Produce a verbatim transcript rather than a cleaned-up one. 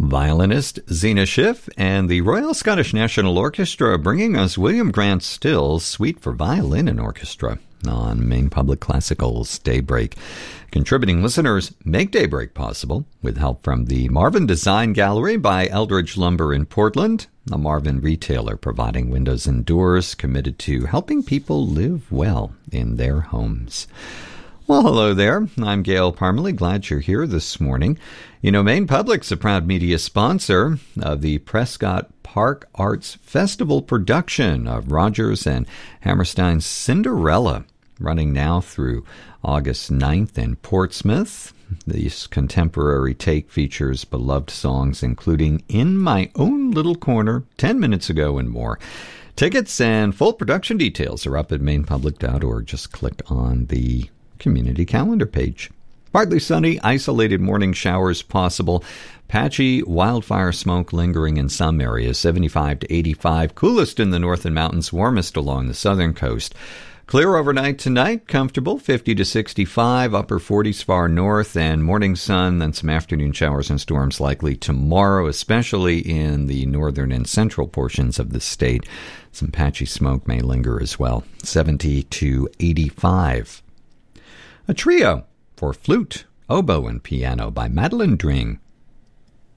Violinist Zena Schiff and the Royal Scottish National Orchestra bringing us William Grant Still's Suite for Violin and Orchestra on Maine Public Classical's Daybreak. Contributing listeners make Daybreak possible with help from the Marvin Design Gallery by Eldridge Lumber in Portland, a Marvin retailer providing windows and doors committed to helping people live well in their homes. Well, hello there. I'm Gail Parmalee. Glad you're here this morning. You know, Maine Public's a proud media sponsor of the Prescott Park Arts Festival production of Rodgers and Hammerstein's Cinderella, running now through August ninth in Portsmouth. This contemporary take features beloved songs including In My Own Little Corner, ten minutes ago, and more. Tickets and full production details are up at maine public dot org. Just click on the community calendar page. Partly sunny, isolated morning showers possible. Patchy wildfire smoke lingering in some areas, seventy-five to eighty-five. Coolest in the north and mountains, warmest along the southern coast. Clear overnight tonight, comfortable, fifty to sixty-five, upper forties far north, and morning sun, then some afternoon showers and storms likely tomorrow, especially in the northern and central portions of the state. Some patchy smoke may linger as well, seventy to eighty-five. A trio for flute, oboe, and piano by Madeline Dring